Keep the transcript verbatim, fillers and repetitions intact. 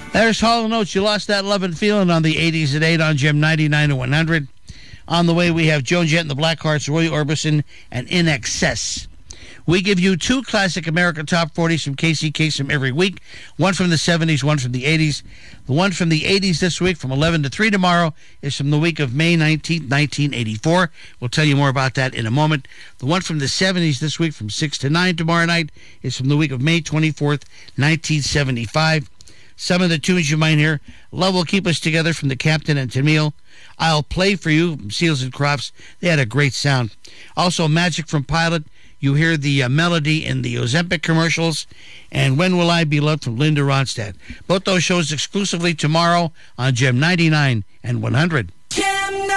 There's Hall and Oates. You lost that love and feeling on the eighties at eight on Gem ninety-nine to one hundred. On the way, we have Joan Jett and the Blackhearts, Roy Orbison, and In Excess. We give you two classic American top forties from Casey Kasem every week, one from the seventies, one from the eighties. The one from the eighties this week from eleven to three tomorrow is from the week of May nineteenth, nineteen eighty-four. We'll tell you more about that in a moment. The one from the seventies this week from six to nine tomorrow night is from the week of May twenty-fourth, nineteen seventy-five. Some of the tunes you might hear: Love Will Keep Us Together from the Captain and Tamil. I'll Play For You from Seals and Crofts. They had a great sound. Also, Magic from Pilot. You hear the uh, melody in the Ozempic commercials. And When Will I Be Loved from Linda Ronstadt. Both those shows exclusively tomorrow on Gem ninety-nine and one hundred.